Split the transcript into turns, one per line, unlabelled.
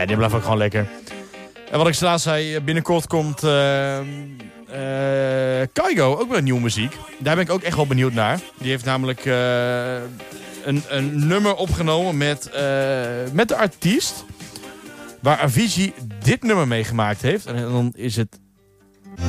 Ja, die blijft ook gewoon lekker. En wat ik laatst zei, binnenkort komt Kygo ook met nieuwe muziek. Daar ben ik ook echt wel benieuwd naar. Die heeft namelijk een nummer opgenomen met de artiest waar Avicii dit nummer mee gemaakt heeft. En dan is het